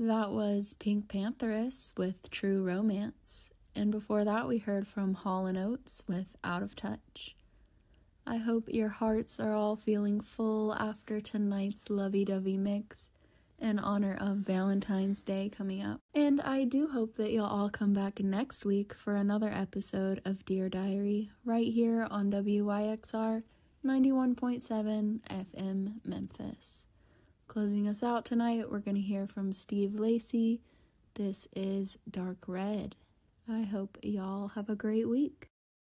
That was Pink Pantheress with True Romance. And before that, we heard from Hall & Oates with Out of Touch. I hope your hearts are all feeling full after tonight's lovey-dovey mix in honor of Valentine's Day coming up. And I do hope that you'll all come back next week for another episode of Dear Diary right here on WYXR 91.7 FM Memphis. Closing us out tonight, we're going to hear from Steve Lacy. This is Dark Red. I hope y'all have a great week.